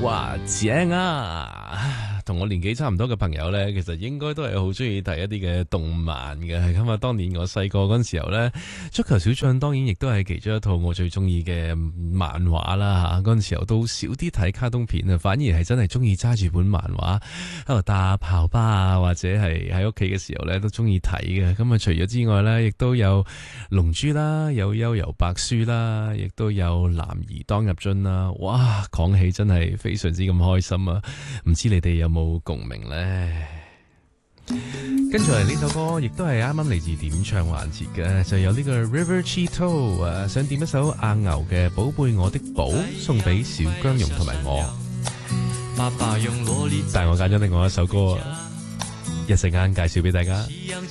哇，正啊！同我年紀差唔多嘅朋友呢，其實應該都係好中意睇一啲嘅動漫嘅。咁啊，當年我細個嗰陣時候呢，足球小將當然亦都係其中一套我最中意嘅漫畫啦吓。嗰陣時候都少啲睇卡通片啊，反而係真係中意揸住本漫畫喺度打校巴啊，或者係喺屋企嘅時候呢都中意睇嘅。咁啊，除咗之外呢，亦都有龍珠啦，有幽遊白書啦，亦都有男兒當入樽啦。哇，講起真係非常之咁開心啊！唔知你哋有冇共鳴呢？跟住嚟呢首歌，亦都係啱啱嚟自點唱環節嘅，就有呢個 River Cheeto 想點一首阿牛嘅《寶貝我的寶》，送俾小姜蓉同埋我。但係我揀咗另外一首歌，一陣間介紹俾大家。